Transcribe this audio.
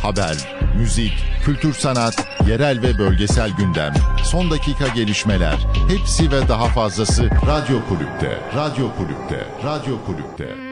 Haber, müzik, kültür sanat, yerel ve bölgesel gündem, son dakika gelişmeler, hepsi ve daha fazlası Radyo Kulüp'te. Radyo Kulüp'te. Radyo Kulüp'te.